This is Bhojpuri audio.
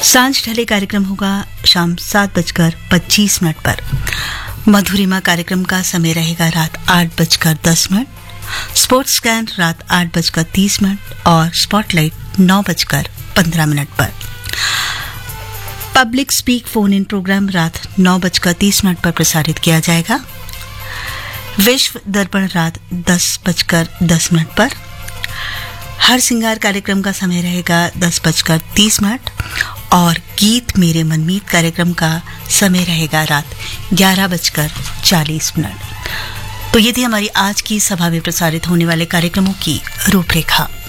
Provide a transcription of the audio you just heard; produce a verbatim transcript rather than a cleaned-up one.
सांझ ढले कार्यक्रम होगा शाम सात बजकर पच्चीस मिनट पर। मधुरिमा कार्यक्रम का समय रहेगा रात आठ बजकर दस मिनट। स्पोर्ट्स स्कैन रात आठ बजकर तीस मिनट और स्पॉटलाइट नौ बजकर पंद्रह मिनट पर। Public speak phone in programme रात नौ बजकर तीस मिनट पर प्रसारित किया जाएगा। विश्व दर्पण रात दस बजकर दस मिनट पर। हर सिंगार कार्यक्रम का समय रहेगा दस बजकर तीस मिनट और गीत मेरे मनमीत कार्यक्रम का समय रहेगा रात ग्यारह बजकर चालीस मिनट। तो ये थी हमारी आज की सभा में प्रसारित होने वाले कार्यक्रमों की रूपरेखा।